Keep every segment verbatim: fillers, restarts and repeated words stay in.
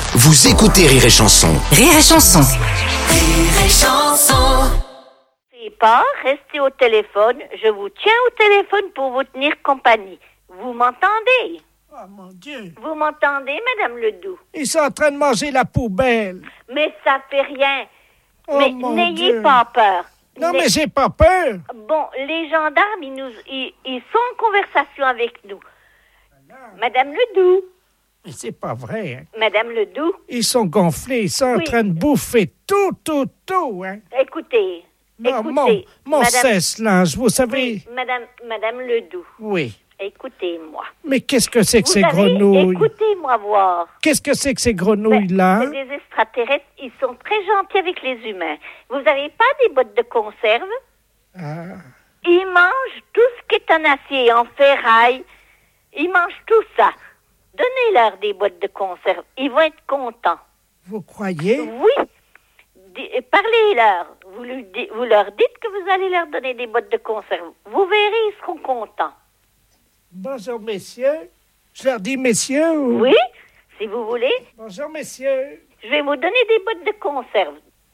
Vous écoutez Rire et Chanson. Rire et Chanson. Rire et Chanson. Et pas, restez au téléphone. Je vous tiens au téléphone pour vous tenir compagnie. Vous m'entendez? Oh mon Dieu! Vous m'entendez, Madame Ledoux? Ils sont en train de manger la poubelle. Mais ça fait rien. Oh mais mon n'ayez Dieu. pas peur. Non, Les- mais j'ai pas peur. Bon, les gendarmes, ils, nous, ils, ils sont en conversation avec nous. Madame Ledoux, Mais c'est pas vrai, hein. Madame Ledoux, Ils sont gonflés, ils sont en Oui. train de bouffer tout, tout, tout, hein. écoutez, Non, écoutez, mon, mon Madame, cesse-linge, vous savez. oui, Madame, Madame Ledoux, Oui. écoutez-moi. Mais qu'est-ce que c'est que Vous ces savez, grenouilles? écoutez-moi voir. Qu'est-ce que c'est que ces Ben, grenouilles-là? c'est des extraterrestres, ils sont très gentils avec les humains. Vous n'avez pas des boîtes de conserve? Ah, Ils mangent tout ce qui est en acier, en ferraille. Ils mangent tout ça. Donnez-leur des boîtes de conserve. Ils vont être contents. vous croyez? Oui. Di- Parlez-leur. Vous, lui di- vous leur dites que vous allez leur donner des boîtes de conserve. Vous verrez, ils seront contents. Bonjour, messieurs. Je leur dis messieurs ou... Oui, si vous voulez. Bonjour, messieurs. Je vais vous donner des boîtes de conserve.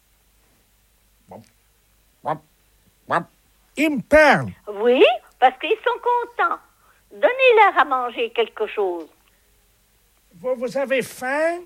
Ils me parlent. Oui, parce qu'ils sont contents. Donnez-leur à manger quelque chose. Vous, vous avez faim?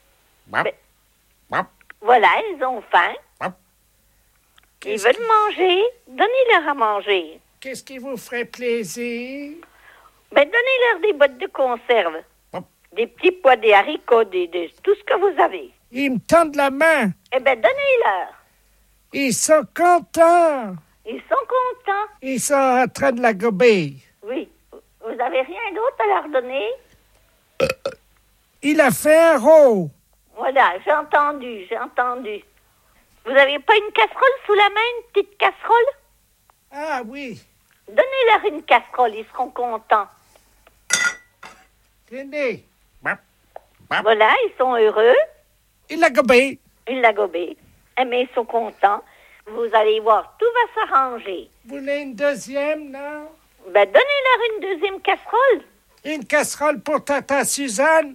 Voilà, ils ont faim. Ils Qu'est-ce veulent qui- manger. Donnez-leur à manger. Qu'est-ce qui vous ferait plaisir? Ben, donnez-leur des boîtes de conserve. Des petits pois, des haricots, des, des- tout ce que vous avez. Ils me tendent la main. Eh bien, donnez-leur. Ils sont contents. Ils sont contents. Ils sont en train de la gober. Oui. Vous avez rien d'autre à leur donner? Il a fait un rot. Voilà, j'ai entendu, j'ai entendu. Vous avez pas une casserole sous la main, une petite casserole? Ah oui. Donnez-leur une casserole, ils seront contents. Tenez. Voilà, ils sont heureux. Il l'a gobé. Ils l'a gobé. Eh, mais ils sont contents. Vous allez voir, tout va s'arranger. Vous voulez une deuxième, non? Ben, donnez-leur une deuxième casserole. Une casserole pour Tata Suzanne.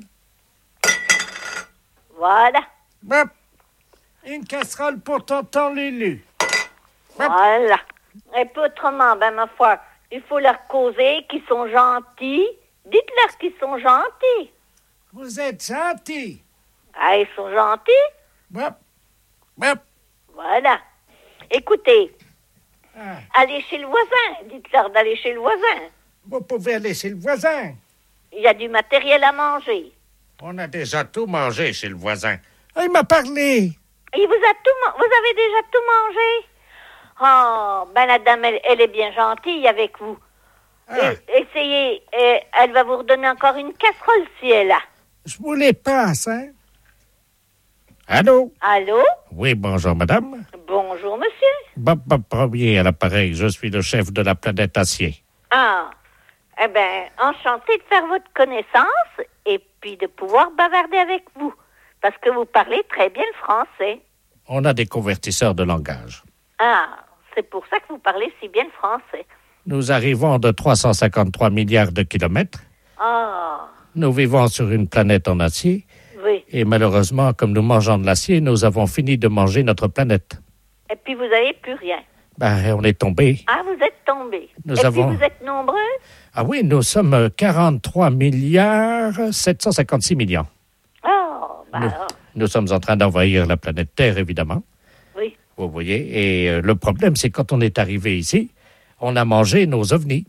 Voilà, Bop. Une casserole pour Tonton Lulu. voilà. Et puis autrement, ben, ma foi, il faut leur causer qu'ils sont gentils. Dites-leur qu'ils sont gentils. Vous êtes gentil. Ah, ils sont gentils? Bop. Bop. Voilà. Écoutez, Ah, allez chez le voisin. Dites-leur d'aller chez le voisin. vous pouvez aller chez le voisin. Il y a du matériel à manger. On a déjà tout mangé chez le voisin. Ah, il m'a parlé. Il vous a tout man- Vous avez déjà tout mangé? Oh, ben la dame, elle, elle est bien gentille avec vous. Ah, Et- essayez, euh, elle va vous redonner encore une casserole si elle a. je vous les passe, hein. Allô? Allô? Oui, bonjour, madame. Bonjour, monsieur. Bob Bob Premier à l'appareil. Je suis le chef de la planète Acier. Ah, eh ben, enchanté de faire votre connaissance et puis de pouvoir bavarder avec vous. Parce que vous parlez très bien le français. On a des convertisseurs de langage. Ah, c'est pour ça que vous parlez si bien le français. Nous arrivons de trois cent cinquante-trois milliards de kilomètres. Ah, Nous vivons sur une planète en acier. oui. Et malheureusement, comme nous mangeons de l'acier, nous avons fini de manger notre planète. Et puis vous n'avez plus rien. Ben, on est tombé. Ah, vous êtes tombé. Nous et avons- puis vous êtes nombreux? Ah oui, nous sommes quarante-trois milliards sept cent cinquante-six millions. Oh, bah Nous, alors, nous sommes en train d'envahir la planète Terre, évidemment. oui. Vous voyez, et euh, le problème, c'est quand on est arrivé ici, on a mangé nos ovnis.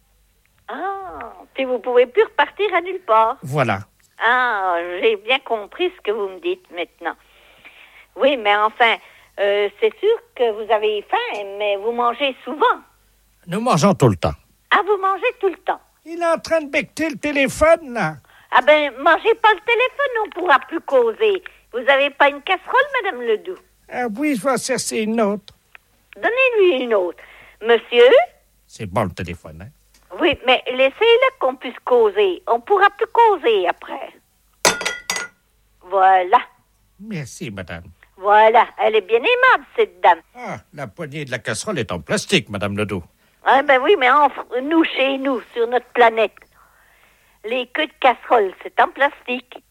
Ah, puis vous pouvez plus repartir à nulle part. Voilà. Ah, j'ai bien compris ce que vous me dites maintenant. Oui, mais enfin, euh, c'est sûr que vous avez faim, mais vous mangez souvent. Nous mangeons tout le temps. Ah, vous mangez tout le temps. Il est en train de becter le téléphone, là. Ah ben, mangez pas le téléphone, on pourra plus causer. Vous avez pas une casserole, Madame Ledoux? Ah oui, je vais en chercher une autre. Donnez-lui une autre. Monsieur? C'est bon, le téléphone, hein? Oui, mais laissez-le qu'on puisse causer. On pourra plus causer après. Voilà. Merci, madame. Voilà. Elle est bien aimable, cette dame. Ah, la poignée de la casserole est en plastique, madame Ledoux. Ah ben oui, mais enfin, nous, chez nous, sur notre planète, les queues de casserole, c'est en plastique.